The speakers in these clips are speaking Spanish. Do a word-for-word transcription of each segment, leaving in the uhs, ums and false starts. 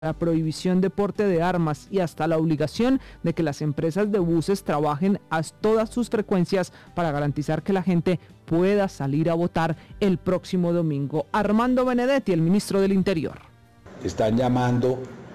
la prohibición de porte de armas y hasta la obligación de que las empresas de buses trabajen a todas sus frecuencias para garantizar que la gente pueda salir a votar el próximo domingo. Armando Benedetti, el ministro del Interior. Están llamando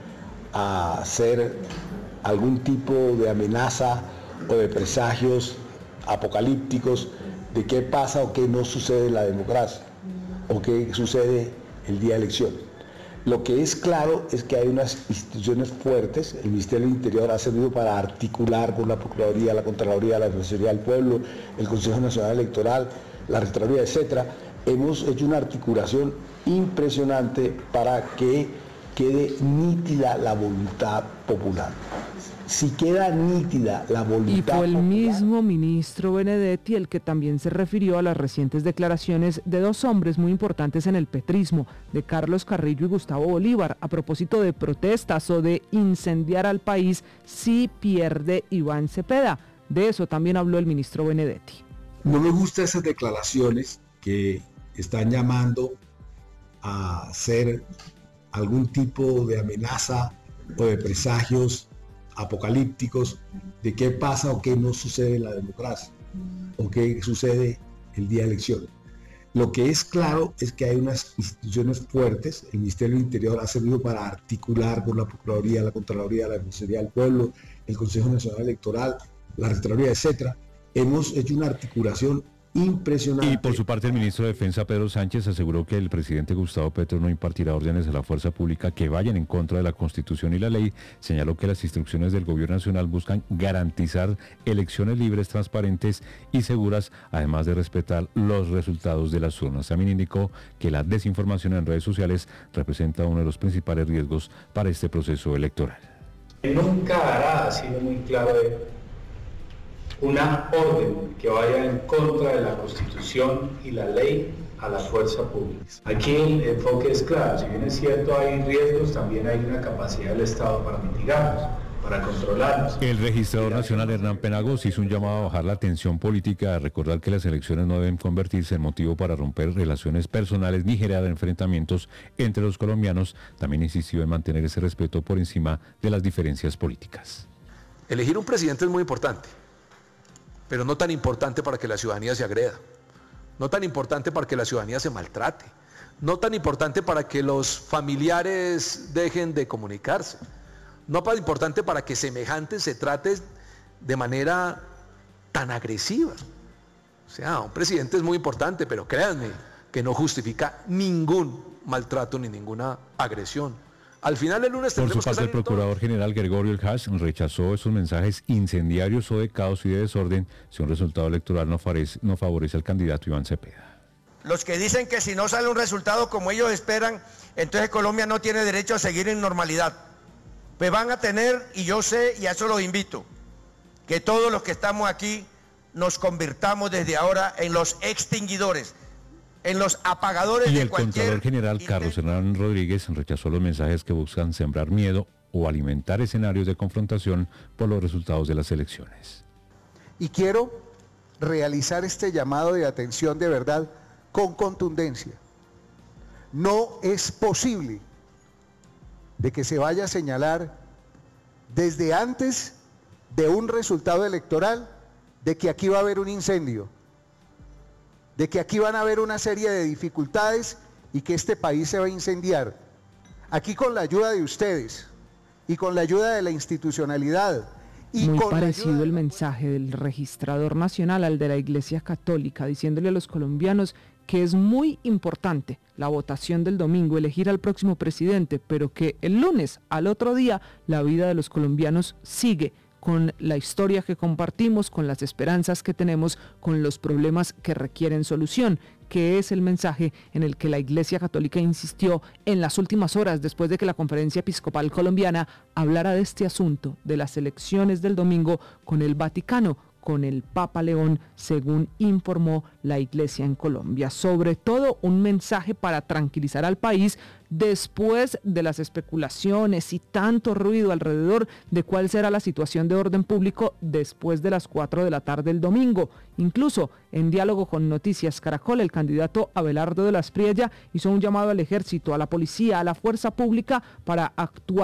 a hacer algún tipo de amenaza o de presagios apocalípticos de qué pasa o qué no sucede en la democracia o qué sucede el día de elección. Lo que es claro es que hay unas instituciones fuertes. El Ministerio del Interior ha servido para articular con la Procuraduría, la Contraloría, la Defensoría del Pueblo, el Consejo Nacional Electoral, la Registraduría, etcétera. Hemos hecho una articulación impresionante para que quede nítida la voluntad popular. Si queda nítida la voluntad Y fue el popular, mismo ministro Benedetti el que también se refirió a las recientes declaraciones de dos hombres muy importantes en el petrismo, de Carlos Carrillo y Gustavo Bolívar, a propósito de protestas o de incendiar al país si pierde Iván Cepeda. De eso también habló el ministro Benedetti. no me gustan esas declaraciones que están llamando a hacer algún tipo de amenaza o de presagios apocalípticos de qué pasa o qué no sucede en la democracia o qué sucede el día de elecciones. Lo que es claro es que hay unas instituciones fuertes. El Ministerio del Interior ha servido para articular con la Procuraduría, la Contraloría, la Defensoría del Pueblo, el Consejo Nacional Electoral, la Registraduría, etcétera. Hemos hecho una articulación impresionante. Y por su parte el ministro de Defensa Pedro Sánchez aseguró que el presidente Gustavo Petro no impartirá órdenes a la fuerza pública que vayan en contra de la Constitución y la ley. Señaló que las instrucciones del gobierno nacional buscan garantizar elecciones libres, transparentes y seguras, además de respetar los resultados de las urnas. También indicó que la desinformación en redes sociales representa uno de los principales riesgos para este proceso electoral. Nunca hará, ha sido muy claro él, una orden que vaya en contra de la Constitución y la ley a la fuerza pública. Aquí el enfoque es claro, si bien es cierto hay riesgos, también hay una capacidad del Estado para mitigarlos, para controlarlos. El registrador nacional Hernán Penagos hizo un llamado a bajar la tensión política, a recordar que las elecciones no deben convertirse en motivo para romper relaciones personales ni generar enfrentamientos entre los colombianos. También insistió en mantener ese respeto por encima de las diferencias políticas. Elegir un presidente es muy importante, pero no tan importante para que la ciudadanía se agreda, no tan importante para que la ciudadanía se maltrate, no tan importante para que los familiares dejen de comunicarse, no tan importante para que semejantes se trate de manera tan agresiva. O sea, un presidente es muy importante, pero créanme que no justifica ningún maltrato ni ninguna agresión. Al final el lunes Por su parte, el procurador general Gregorio El Hash rechazó esos mensajes incendiarios o de caos y de desorden si un resultado electoral no favorece, no favorece al candidato Iván Cepeda. Los que dicen que si no sale un resultado como ellos esperan, entonces Colombia no tiene derecho a seguir en normalidad. Pues van a tener, y yo sé, y a eso los invito, que todos los que estamos aquí nos convirtamos desde ahora en los extinguidores, en los apagadores y de el cualquier... Contralor General Carlos Hernán Rodríguez rechazó los mensajes que buscan sembrar miedo o alimentar escenarios de confrontación por los resultados de las elecciones. Y quiero realizar este llamado de atención de verdad con contundencia. No es posible de que se vaya a señalar desde antes de un resultado electoral de que aquí va a haber un incendio, de que aquí van a haber una serie de dificultades y que este país se va a incendiar. Aquí con la ayuda de ustedes y con la ayuda de la institucionalidad. Y Muy con parecido de... el mensaje del registrador nacional al de la Iglesia Católica, diciéndole a los colombianos que es muy importante la votación del domingo, elegir al próximo presidente, pero que el lunes, al otro día, la vida de los colombianos sigue, con la historia que compartimos, con las esperanzas que tenemos, con los problemas que requieren solución, que es el mensaje en el que la Iglesia Católica insistió en las últimas horas después de que la Conferencia Episcopal Colombiana hablara de este asunto, de las elecciones del domingo, con el Vaticano, con el Papa León, según informó la Iglesia en Colombia. Sobre todo un mensaje para tranquilizar al país después de las especulaciones y tanto ruido alrededor de cuál será la situación de orden público después de las cuatro de la tarde del domingo. Incluso en diálogo con Noticias Caracol, el candidato Abelardo de la Espriella hizo un llamado al ejército, a la policía, a la fuerza pública para actuar